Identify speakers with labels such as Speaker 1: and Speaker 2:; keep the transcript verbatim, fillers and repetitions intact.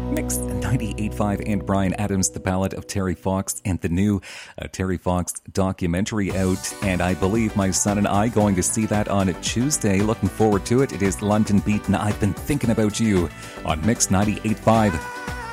Speaker 1: Mix ninety-eight point five and Brian Adams, The Ballad of Terry Fox, and the new uh, Terry Fox documentary out. And I believe my son and I going to see that on Tuesday. Looking forward to it. It is London Beat, and I've been thinking about you on Mix ninety-eight point five.